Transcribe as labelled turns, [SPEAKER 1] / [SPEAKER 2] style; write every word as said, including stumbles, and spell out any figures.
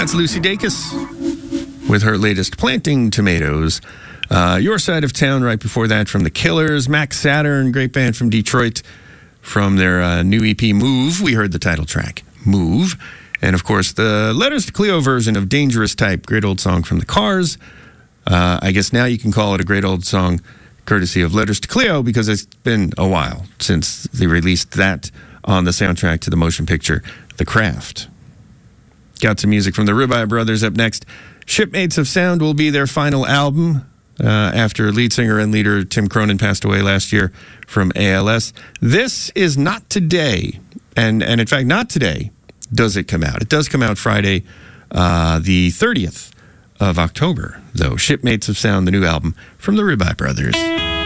[SPEAKER 1] That's Lucy Dacus with her latest Planting Tomatoes. Uh, Your Side of Town right before that from The Killers. Max Saturn, great band from Detroit. From their uh, new E P, Move, we heard the title track, Move. And, of course, the Letters to Cleo version of Dangerous Type, great old song from The Cars. Uh, I guess now you can call it a great old song courtesy of Letters to Cleo because it's been a while since they released that on the soundtrack to the motion picture, The Craft. Got some music from the Ribeye Brothers up next. Shipmates of Sound will be their final album uh, after lead singer and leader Tim Cronin passed away last year from A L S. This is not today, and, and in fact, not today does it come out. It does come out Friday, uh, the thirtieth of October, though. Shipmates of Sound, the new album from the Ribeye Brothers.